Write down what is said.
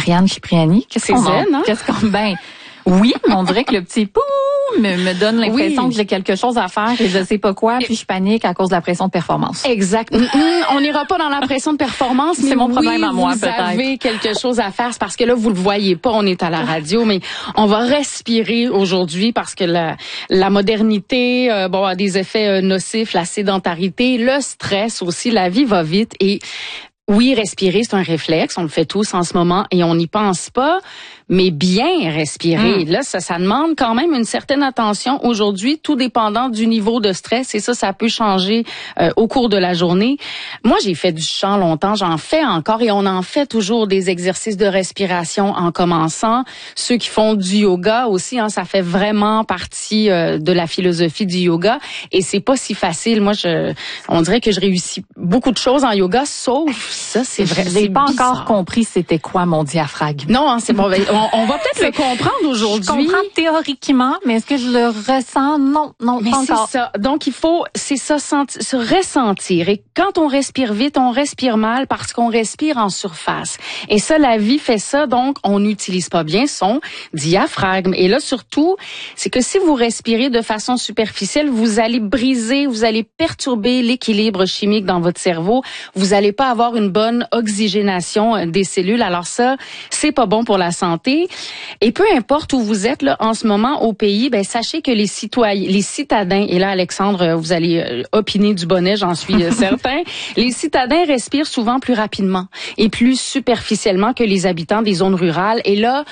Marianne Cipriani. C'est zen, hein? Oui, mais on dirait que le petit pou me donne l'impression que j'ai quelque chose à faire et je sais pas quoi, puis je panique à cause de la pression de performance. Exact. On n'ira pas dans la pression de performance, mais c'est mon problème à moi, peut-être. Vous avez quelque chose à faire, c'est parce que là, vous le voyez pas, on est à la radio, mais on va respirer aujourd'hui parce que la modernité, a des effets nocifs, la sédentarité, le stress aussi, la vie va vite et oui, respirer, c'est un réflexe, on le fait tous en ce moment et on n'y pense pas, mais bien respirer, là, ça demande quand même une certaine attention aujourd'hui, tout dépendant du niveau de stress et ça peut changer au cours de la journée. Moi, j'ai fait du chant longtemps, j'en fais encore et on en fait toujours des exercices de respiration en commençant. Ceux qui font du yoga aussi, ça fait vraiment partie de la philosophie du yoga et c'est pas si facile. Moi, on dirait que je réussis beaucoup de choses en yoga, sauf ça, c'est vrai. Je n'ai pas encore compris c'était quoi mon diaphragme. Non, c'est bon. On va peut-être le comprendre aujourd'hui. Je comprends théoriquement, mais est-ce que je le ressens? Non, mais pas encore. C'est ça. Donc, il faut, se ressentir. Et quand on respire vite, on respire mal parce qu'on respire en surface. Et ça, la vie fait ça. Donc, on n'utilise pas bien son diaphragme. Et là, surtout, c'est que si vous respirez de façon superficielle, vous allez briser, vous allez perturber l'équilibre chimique dans votre cerveau. Vous n'allez pas avoir une bonne oxygénation des cellules. Alors ça, c'est pas bon pour la santé. Et peu importe où vous êtes là en ce moment au pays, sachez que les citadins, et là Alexandre, vous allez opiner du bonnet, j'en suis certain, les citadins respirent souvent plus rapidement et plus superficiellement que les habitants des zones rurales. Et là,